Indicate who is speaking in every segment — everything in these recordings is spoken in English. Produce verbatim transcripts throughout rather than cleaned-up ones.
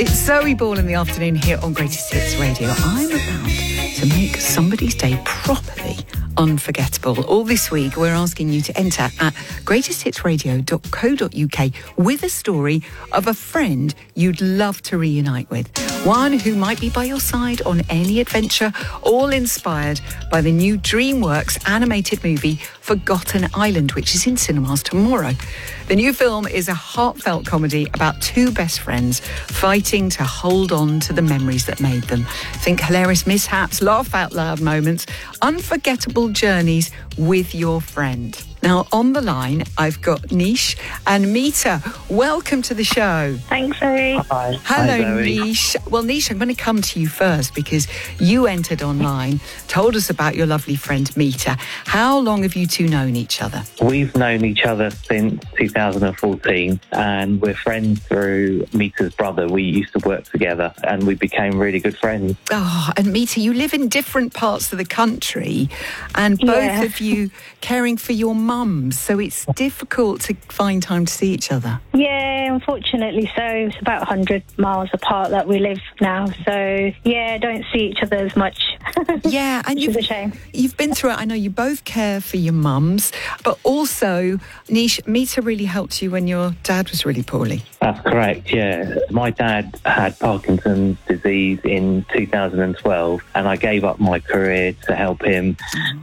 Speaker 1: It's Zoe Ball in the afternoon here on Greatest Hits Radio. I'm about to make somebody's day properly unforgettable. All this week, we're asking you to enter at greatest hits radio dot co dot uk with a story of a friend you'd love to reunite with. One who might be by your side on any adventure, all inspired by the new DreamWorks animated movie Forgotten Island, which is in cinemas tomorrow. The new film is a heartfelt comedy about two best friends fighting to hold on to the memories that made them. Think hilarious mishaps, laugh out loud moments, unforgettable journeys with your friend. Now, on the line, I've got Nish and Mita. Welcome to the show.
Speaker 2: Thanks, Zoe.
Speaker 3: Hi.
Speaker 1: Hello,
Speaker 3: Hi, Zoe.
Speaker 1: Nish. Well, Nish, I'm going to come to you first because you entered online, told us about your lovely friend Mita. How long have you two known each other?
Speaker 3: We've known each other since two thousand fourteen, and we're friends through Mita's brother. We used to work together, and we became really good friends.
Speaker 1: Oh, and Mita, you live in different parts of the country, and both
Speaker 2: Yeah.
Speaker 1: of you caring for your mums, so it's difficult to find time to see each other.
Speaker 2: Yeah, unfortunately so. It's about one hundred miles apart that we live now. So, yeah, don't see each other as much.
Speaker 1: Yeah, and
Speaker 2: Which
Speaker 1: you've,
Speaker 2: is a shame.
Speaker 1: you've been through it. I know you both care for your mums, but also, Nish, Mita really helped you when your dad was really poorly.
Speaker 3: That's correct, yeah. My dad had Parkinson's disease in two thousand twelve, and I gave up my career to help him,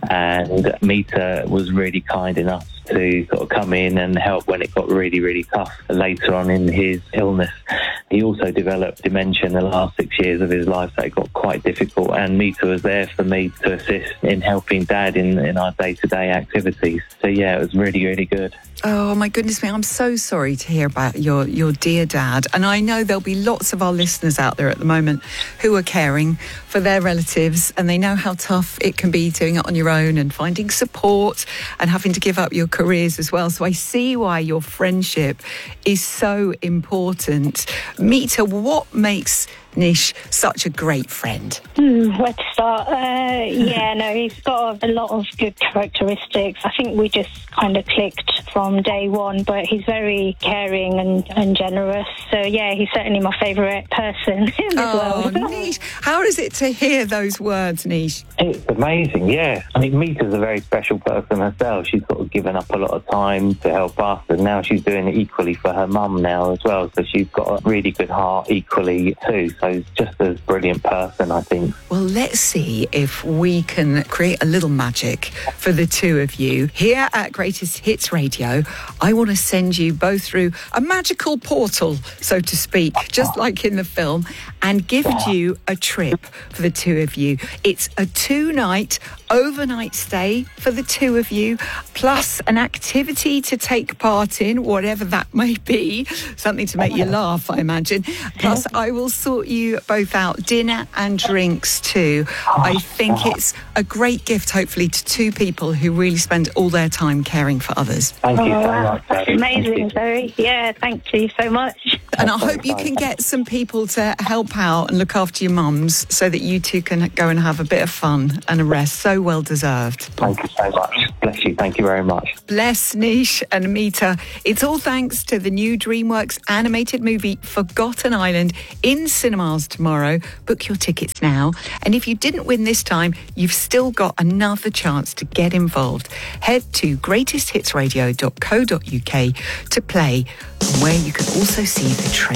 Speaker 3: and Mita was really kind enough to sort of come in and help when it got really, really tough later on in his illness. He also developed dementia in the last six years of his life, so it got quite difficult, and Mita was there for me to assist in helping Dad in, in our day-to-day activities. So, yeah, it was really, really good.
Speaker 1: Oh, my goodness me, I'm so sorry to hear about your, your dear dad. And I know there'll be lots of our listeners out there at the moment who are caring for their relatives, and they know how tough it can be doing it on your own and finding support and having to give up your careers as well. So I see why your friendship is so important. Mita, what makes Nish such a great friend?
Speaker 2: Hmm, where to start? Uh, yeah, no, he's got a lot of good characteristics. I think we just kind of clicked from day one, but he's very caring and, and generous. So, yeah, he's certainly my favourite person in this
Speaker 1: Oh,
Speaker 2: world.
Speaker 1: Nish, how is it to hear those words, Nish?
Speaker 3: It's amazing, yeah. I mean, Mita's a very special person herself. She's sort of given up a lot of time to help us, and now she's doing it equally for her mum now as well. So she's got a really good heart equally too. So she's just a brilliant person, I think.
Speaker 1: Well, let's see if we can create a little magic for the two of you. Here at Greatest Hits Radio, I want to send you both through a magical portal, so to speak, just like in the film, and gift you a trip for the two of you. It's a two-night overnight stay for the two of you, plus an activity to take part in, whatever that may be, something to make you laugh, I imagine. Plus, I will sort you both out dinner and drinks too. I think it's a great gift, hopefully, to two people who really spend all their time caring for others.
Speaker 3: Thank you
Speaker 2: Oh,
Speaker 3: so
Speaker 2: wow.
Speaker 3: much.
Speaker 2: That's
Speaker 3: Zoe. Thank
Speaker 2: amazing,
Speaker 3: you.
Speaker 2: Zoe. Yeah, thank you so much.
Speaker 1: And I
Speaker 3: That's
Speaker 1: hope you
Speaker 3: very
Speaker 1: can
Speaker 3: kind.
Speaker 1: get some people to help out and look after your mums so that you two can go and have a bit of fun and a rest. So well deserved.
Speaker 3: Thank you so much. Bless you. Thank you very much.
Speaker 1: Bless Nish and Mita. It's all thanks to the new DreamWorks animated movie Forgotten Island in cinemas tomorrow. Book your tickets now. And if you didn't win this time, you've still got another chance to get involved. Head to greatest hits radio dot co dot uk to play, where you can also see the trailer.